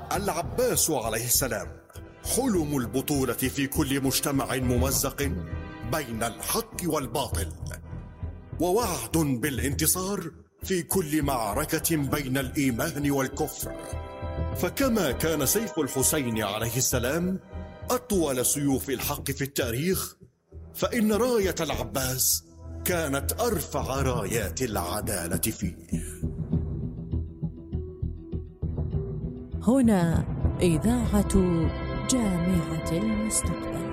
العباس عليه السلام حلم البطولة في كل مجتمع ممزق بين الحق والباطل، ووعد بالانتصار في كل معركة بين الإيمان والكفر. فكما كان سيف الحسين عليه السلام أطول سيوف الحق في التاريخ، فإن راية العباس كانت أرفع رايات العدالة فيه. هنا إذاعة جامعة المستقبل.